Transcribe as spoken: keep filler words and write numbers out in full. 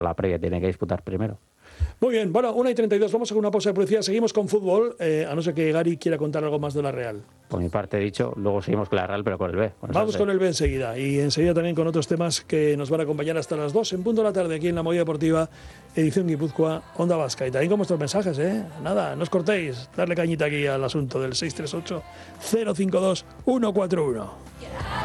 la previa tiene que disputar primero. Muy bien, bueno, una y treinta y dos, vamos a una pausa de publicidad, seguimos con fútbol, eh, a no ser que Gary quiera contar algo más de la Real. Por mi parte he dicho, luego seguimos con la Real, pero con el B. Con Vamos con el B enseguida, y enseguida también con otros temas que nos van a acompañar hasta las dos en punto de la tarde aquí en La Movida Deportiva, edición Guipúzcoa, Onda Vasca. Y también con vuestros mensajes, ¿eh? Nada, no os cortéis, darle cañita aquí al asunto del seis tres ocho, cero cinco dos, uno cuatro uno.